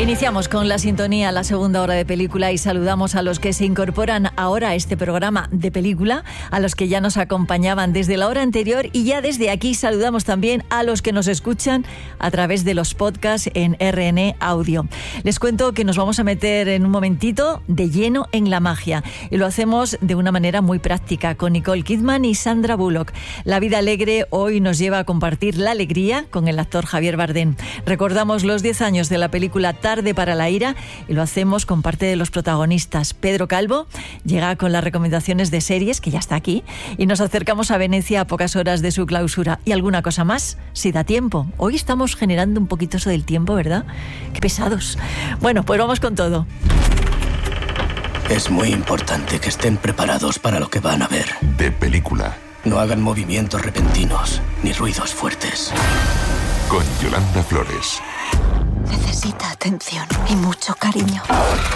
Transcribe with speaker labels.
Speaker 1: Iniciamos con la sintonía la segunda hora de película y saludamos a los que se incorporan ahora a este programa de película, a los que ya nos acompañaban desde la hora anterior y ya desde aquí saludamos también a los que nos escuchan a través de los podcasts en RN Audio. Les cuento que nos vamos a meter en un momentito de lleno en la magia y lo hacemos de una manera muy práctica con Nicole Kidman y Sandra Bullock. La vida alegre hoy nos lleva a compartir la alegría con el actor Javier Bardem. Recordamos los 10 años de la película Tarde para la ira y lo hacemos con parte de los protagonistas. Pedro Calvo llega con las recomendaciones de series, que ya está aquí, y nos acercamos a Venecia a pocas horas de su clausura. ¿Y alguna cosa más? Si da tiempo. Hoy estamos generando un poquito eso del tiempo, ¿verdad? Qué pesados. Bueno, pues vamos con todo.
Speaker 2: Es muy importante que estén preparados para lo que van a ver.
Speaker 3: De película.
Speaker 2: No hagan movimientos repentinos ni ruidos fuertes.
Speaker 3: Con Yolanda Flores.
Speaker 4: Necesita atención y mucho cariño.